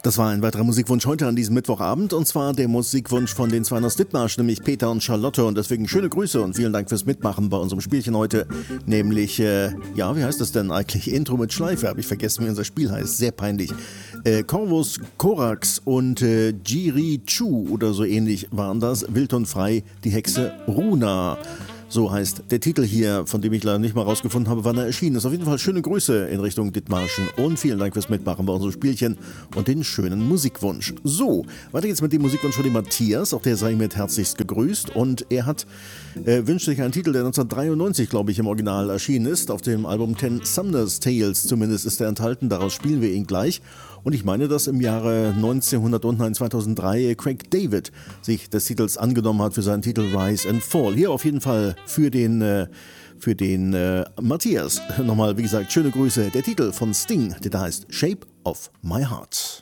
Das war ein weiterer Musikwunsch heute an diesem Mittwochabend, und zwar der Musikwunsch von den zwei aus Dithmarsch, nämlich Peter und Charlotte, und deswegen schöne Grüße und vielen Dank fürs Mitmachen bei unserem Spielchen heute, nämlich, wie heißt das denn eigentlich? Intro mit Schleife, habe ich vergessen, wie unser Spiel heißt, sehr peinlich. Corvus Corax und Jiri Chu oder so ähnlich waren das, Wild und frei, die Hexe Runa. So heißt der Titel hier, von dem ich leider nicht mal rausgefunden habe, wann er erschienen ist. Auf jeden Fall schöne Grüße in Richtung Dithmarschen und vielen Dank fürs Mitmachen bei unserem Spielchen und den schönen Musikwunsch. So, weiter geht's mit dem Musikwunsch von dem Matthias, auch der sei mit herzlichst gegrüßt, und er wünscht sich einen Titel, der 1993, glaube ich, im Original erschienen ist, auf dem Album Ten Sumner's Tales zumindest ist er enthalten, daraus spielen wir ihn gleich. Und ich meine, dass im Jahre 2003 Craig David sich des Titels angenommen hat für seinen Titel Rise and Fall. Hier auf jeden Fall für den Matthias. Nochmal, wie gesagt, schöne Grüße. Der Titel von Sting, der da heißt Shape of My Heart.